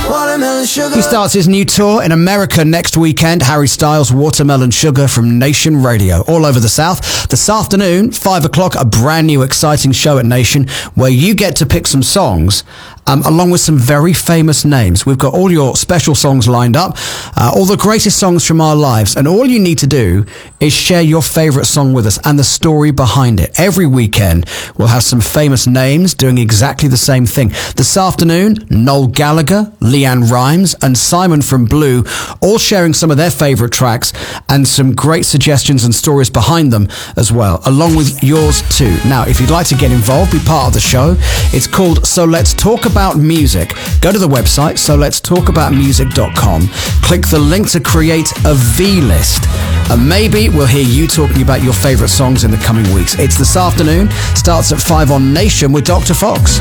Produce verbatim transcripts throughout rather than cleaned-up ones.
Watermelon Sugar. He starts his new tour in America next weekend. Harry Styles, Watermelon Sugar from Nation Radio, all over the South. This afternoon, five o'clock, a brand new exciting show at Nation where you get to pick some songs Um, along with some very famous names. We've got all your special songs lined up, uh, all the greatest songs from our lives, and all you need to do is share your favourite song with us and the story behind it. Every weekend, we'll have some famous names doing exactly the same thing. This afternoon, Noel Gallagher, Leanne Rimes, and Simon from Blue, all sharing some of their favourite tracks and some great suggestions and stories behind them as well, along with yours too. Now, if you'd like to get involved, be part of the show, it's called So Let's Talk About About Music. Go to the website, so let's talk about music dot com. Click the link to create a V-list. And maybe we'll hear you talking about your favourite songs in the coming weeks. It's this afternoon, starts at five on Nation with Doctor Fox.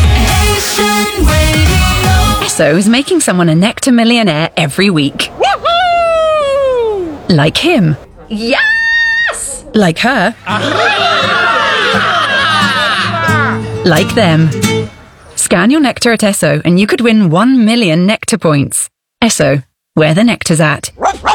Esso is making someone a Nectar millionaire every week. Woo-hoo! Like him. Yes! Like her. Like them. Scan your Nectar at Esso and you could win one million Nectar points. Esso, where the nectar's at.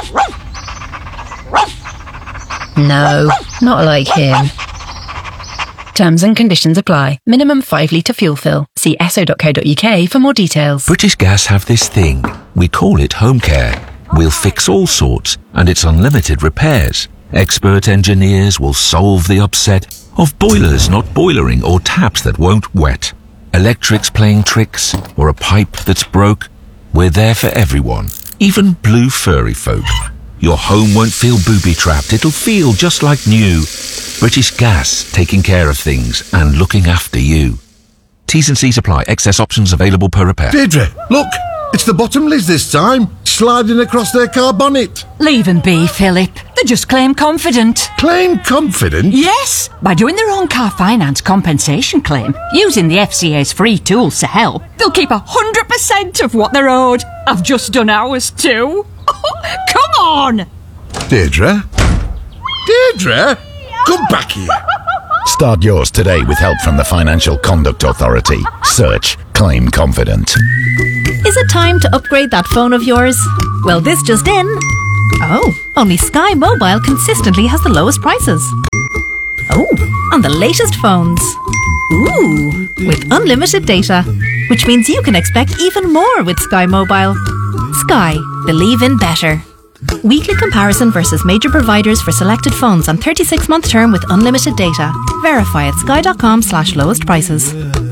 No, not like him. Terms and conditions apply. Minimum five litre fuel fill. See esso dot co dot uk for more details. British Gas have this thing. We call it home care. We'll fix all sorts, and it's unlimited repairs. Expert engineers will solve the upset of boilers not boilering or taps that won't wet. Electrics playing tricks, or a pipe that's broke. We're there for everyone, even blue furry folk. Your home won't feel booby-trapped, it'll feel just like new. British Gas, taking care of things and looking after you. T's and C's apply, excess options available per repair. Deirdre, look, it's the Bottomleys this time, sliding across their car bonnet. Leave them be, Philip. They just claim confident. Claim confident? Yes, by doing their own car finance compensation claim, using the F C A's free tools to help, they'll keep one hundred percent of what they're owed. I've just done ours too. Come on! Deirdre? Deirdre? Come back here. Start yours today with help from the Financial Conduct Authority. Search Claim Confident. Is it time to upgrade that phone of yours? Well, this just in. Oh, only Sky Mobile consistently has the lowest prices. Oh, on the latest phones. Ooh, with unlimited data, which means you can expect even more with Sky Mobile. Sky, believe in better. Weekly comparison versus major providers for selected phones on thirty-six month term with unlimited data. Verify at sky dot com slash lowest prices.